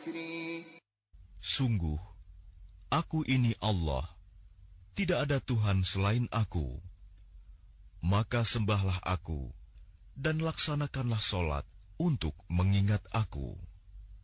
ذكري Sungguh, aku ini Allah, tidak ada Tuhan selain aku. Maka sembahlah aku, dan laksanakanlah solat untuk mengingat aku.